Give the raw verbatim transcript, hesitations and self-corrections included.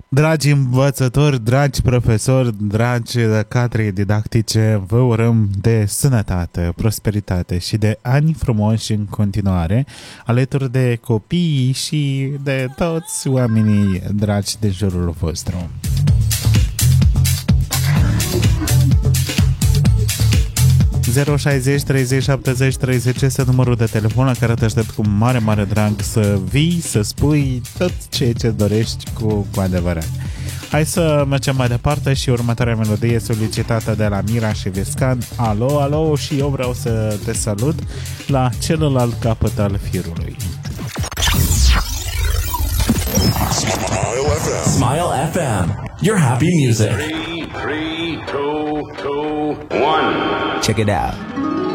Dragi învățători, dragi profesori, dragi cadre didactice, vă urăm de sănătate, prosperitate și de ani frumoși în continuare, alături de copiii și de toți oamenii dragi de jurul vostru. zero șaizeci treizeci șaptezeci treizeci este numărul de telefon la care te aștept cu mare, mare drag să vii, să spui tot ceea ce dorești cu, cu adevărat. Hai să mergem mai departe și următoarea melodie solicitată de la Mira și Viscan. Alo, alo, și eu vreau să te salut la celălalt capăt al firului. Smile F M. Smile F M. Your happy music. Three, three, two, two, one. Check it out.